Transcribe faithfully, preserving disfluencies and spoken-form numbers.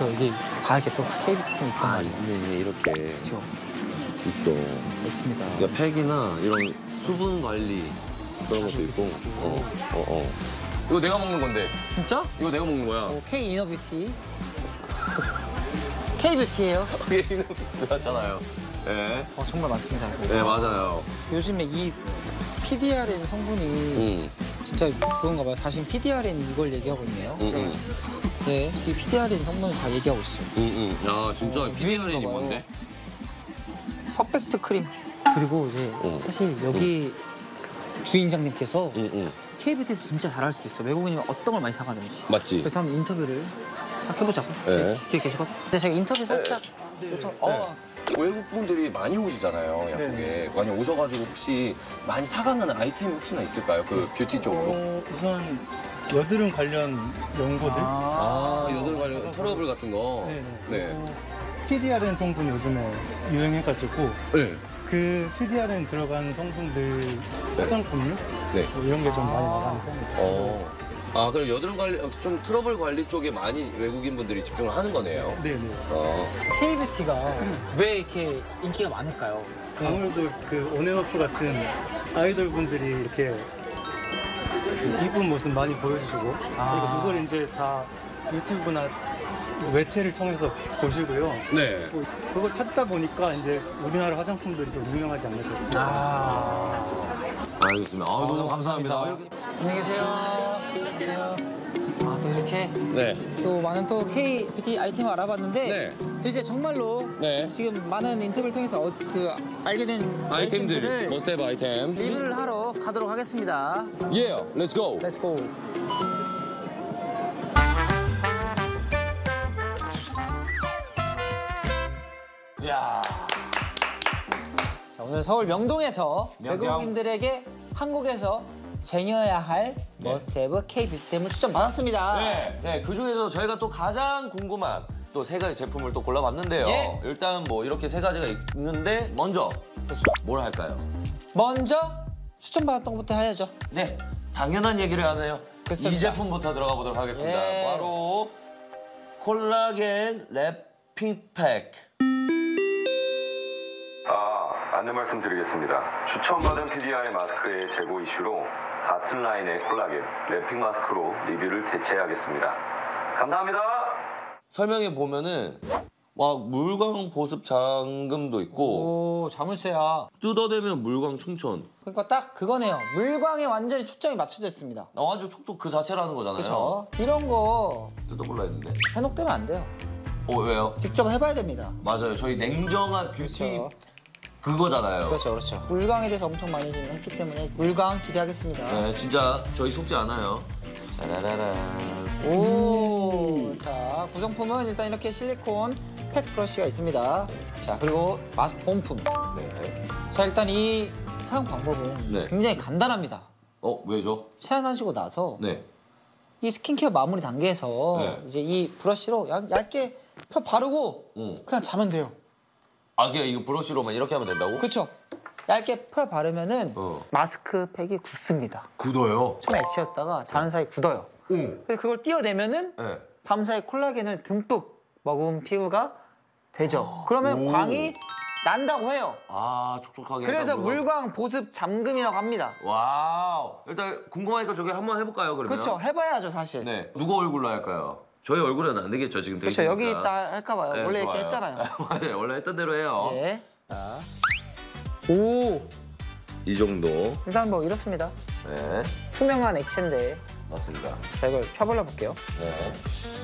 그렇죠. 여기 다 이렇게 또 케이비티 팀이 있단 아, 말이에요. 있네, 이렇게. 그렇죠. 있어. 있습니다. 그러니까 팩이나 이런 수분 관리 그런 것도 있고. 어, 어, 어. 이거 내가 먹는 건데. 진짜? 이거 내가 먹는 거야. 오, K 이너뷰티. K뷰티예요. 그게 있는 거잖아요. 네. 어, 정말 많습니다. 네, 맞아요. 요즘에 이 피디알엔 성분이 음, 진짜 그런가 봐요. 다시 피디알엔 이걸 얘기하고 있네요. 음, 음, 네, 이 피디알엔 성분을 다 얘기하고 있어요. 음, 음. 야, 진짜 어, 피디알엔이 유행인가 봐요. 뭔데? 퍼펙트 크림. 그리고 이제 음. 사실 여기 주인장님께서 응, 응. K뷰티에서 진짜 잘할 수도 있어. 외국인이면 어떤 걸 많이 사가는지. 맞지? 그래서 한번 인터뷰를 싹 해보자고. 네. 제 뒤에 계시거든. 근데 제가 인터뷰 살짝 요청. 어, 외국 분들이 많이 오시잖아요, 약국에. 많이 오셔가지고 혹시 많이 사가는 아이템이 혹시나 있을까요? 그 뷰티 쪽으로? 어, 우선 여드름 관련 연고들. 아, 여드름 관련 트러블 같은 거? 네네. 네. 그리고 피디알엔 성분 요즘에 유행해가지고 네. 그 피디알엔 들어간 성분들 화장품류 네. 뭐 이런 게 좀 많이 나가는 편이에요. 어. 아, 그럼 여드름 관리, 어, 좀 트러블 관리 쪽에 많이 외국인 분들이 집중을 하는 거네요. 네네. 어. K뷰티가 왜 이렇게 인기가 많을까요? 아무래도 그 온앤오프 같은 아이돌 분들이 이렇게 그 이쁜 모습 많이 보여주시고 아. 그리고 그걸 이제 다 유튜브나 매체를 통해서 보시고요. 네. 뭐 그걸 찾다 보니까 이제 우리나라 화장품들이 좀 유명하지 않나 싶어요. 아. 알겠습니다. 아, 너무 감사합니다. 안녕히 계세요. 안녕히 계세요. 아, 또 이렇게 네. 또 많은 또 K뷰티 아이템을 알아봤는데 네. 이제 정말로 네. 지금 많은 인터뷰를 통해서 어, 그 알게 된 아이템들, 아이템들을 머스테브 아이템. 리뷰를 하러 가도록 하겠습니다. 예, 렛츠 고. Let's go. 야. 자, 오늘 서울 명동에서 명동. 외국인들에게 한국에서 쟁여야 할 머스테브 K뷰티템을 추천받았습니다. 네, 네, 그 중에서 저희가 또 가장 궁금한 또 세 가지 제품을 또 골라봤는데요. 예. 일단 뭐 이렇게 세 가지가 있는데 먼저 그렇죠. 뭘 할까요? 먼저 추천받았던 것부터 해야죠. 네, 당연한 얘기를 하네요. 그렇습니다. 이 제품부터 들어가 보도록 하겠습니다. 예. 바로 콜라겐 랩핑팩. 아, 안내 말씀드리겠습니다. 추천받은 피디알의 마스크의 재고 이슈로 같은 라인의 콜라겐 랩핑 마스크로 리뷰를 대체하겠습니다. 감사합니다. 설명해 보면은 막 물광 보습 잠금도 있고 오, 자물쇠야. 뜯어대면 물광 충전. 그러니까 딱 그거네요. 물광에 완전히 초점이 맞춰져 있습니다. 아, 완전 촉촉 그 자체라는 거잖아요. 그렇죠. 이런 거 뜯어볼라 했는데. 현혹되면 안 돼요. 어, 왜요? 직접 해봐야 됩니다. 맞아요. 저희 냉정한 뷰티 그렇죠. 그거잖아요. 그렇죠, 그렇죠. 물광에 대해서 엄청 많이 지금 했기 때문에 물광 기대하겠습니다. 네, 진짜 저희 속지 않아요. 짜라라란. 오, 자 구성품은 일단 이렇게 실리콘 팩 브러쉬가 있습니다. 자 그리고 마스크 본품. 네. 자 일단 이 사용 방법은 네. 굉장히 간단합니다. 어, 왜죠? 세안하시고 나서 네. 이 스킨케어 마무리 단계에서 네. 이제 이 브러쉬로 얇, 얇게 펴 바르고 응. 그냥 자면 돼요. 아, 그냥 이거 브러쉬로만 이렇게 하면 된다고? 그렇죠? 얇게 펴 바르면은 어. 마스크팩이 굳습니다. 굳어요. 처음에 액체였다가 자는 사이 굳어요. 응. 그래서 그걸 띄어내면은 네. 밤사이 콜라겐을 듬뿍 머금은 피부가 되죠. 그러면 오. 광이 난다고 해요. 아, 촉촉하게. 그래서 해가지고. 물광 보습 잠금이라고 합니다. 와우. 일단 궁금하니까 저기 한번 해볼까요, 그러면? 그렇죠. 해봐야죠, 사실. 네. 누구 얼굴로 할까요? 저희 얼굴은 안 되겠죠, 지금. 그렇죠. 여기 데이트니까. 있다 할까 봐요. 네, 원래 이렇게 좋아요. 했잖아요. 맞아요. 원래 했던 대로 해요. 예. 자. 오. 이 정도. 일단 뭐 이렇습니다. 네. 투명한 액체인데 맞습니다. 자 이걸 펴발라 볼게요. 네.